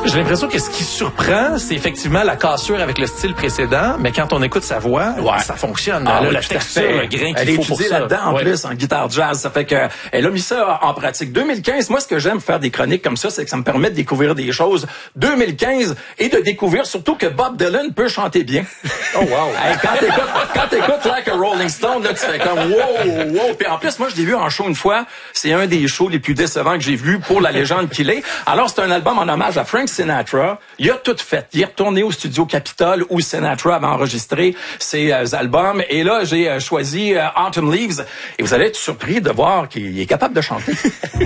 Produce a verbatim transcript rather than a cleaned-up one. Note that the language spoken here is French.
J'ai l'impression que ce qui surprend, c'est effectivement la cassure avec le style précédent, mais quand on écoute sa voix, ouais. ça fonctionne. Ah, là, oui, la texture, le grain qu'il elle faut pour ça. Elle est là-dedans en ouais. plus, en guitare jazz. Ça fait que elle a mis ça en pratique. deux mille quinze, moi, ce que j'aime faire des chroniques comme ça, c'est que ça me permet de découvrir des choses. deux mille quinze et de découvrir surtout que Bob Dylan peut chanter bien. Oh wow! Hey, quand t'écoutes, quand t'écoutes Like a Rolling Stone, là, tu fais comme wow, wow. Puis en plus, moi, je l'ai vu en show une fois. C'est un des shows les plus décevants que j'ai vu pour la légende qu'il est. Alors, c'est un album en hommage à Frank Sinatra. Il a tout fait. Il est retourné au studio Capitol où Sinatra avait enregistré ses euh, albums. Et là, j'ai euh, choisi euh, Autumn Leaves. Et vous allez être surpris de voir qu'il est capable de chanter.